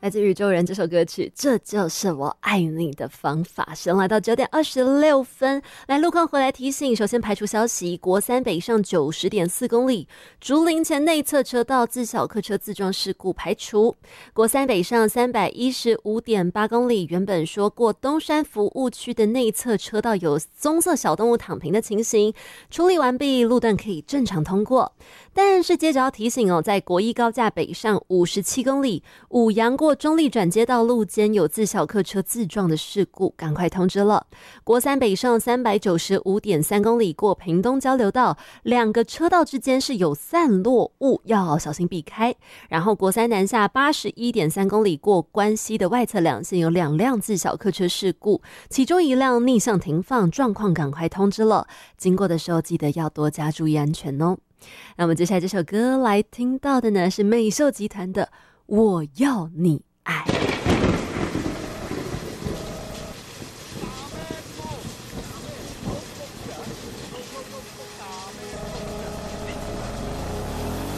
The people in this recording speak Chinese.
来自宇宙人这首歌曲，这就是我爱你的方法。时间来到9点26分，来路况回来提醒，首先排除消息，国三北上90.4公里，竹林前内侧车道自小客车自撞事故排除。国三北上315.8公里，原本说过东山服务区的内侧车道有棕色小动物躺平的情形，处理完毕，路段可以正常通过。但是接着要提醒在国一高架北上57公里，五杨过中立转接道路间有自小客车自撞的事故，赶快通知了。国三北上395.3公里，过屏东交流道，两个车道之间是有散落物，要小心避开。然后国三南下81.3公里，过关西的外侧两线有2辆自小客车事故，其中一辆逆向停放，状况赶快通知了，经过的时候记得要多加注意安全哦。那我们接下来这首歌来听到的呢是美秀集团的《我要你爱》。